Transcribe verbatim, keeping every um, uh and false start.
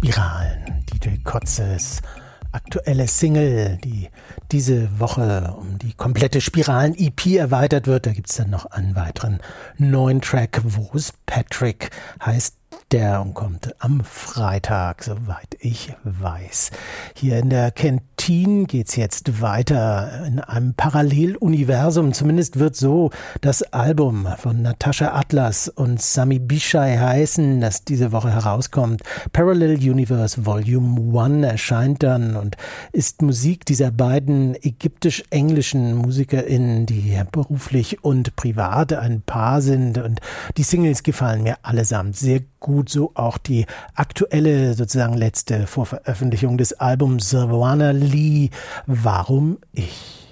Spiralen, D J Kotzes aktuelle Single, die diese Woche um die komplette Spiralen-E P erweitert wird. Da gibt es dann noch einen weiteren neuen Track, Wo's Patrick heißt der, und kommt am Freitag, soweit ich weiß. Hier in der Kentine geht's jetzt weiter in einem Paralleluniversum. Zumindest wird so das Album von Natasha Atlas und Sami Bishai heißen, das diese Woche herauskommt. Parallel Universe Volume eins erscheint dann und ist Musik dieser beiden ägyptisch-englischen MusikerInnen, die beruflich und privat ein Paar sind, und die Singles gefallen mir allesamt sehr gut, so auch die aktuelle, sozusagen letzte Vorveröffentlichung des Albums Savannah Lee, Warum ich?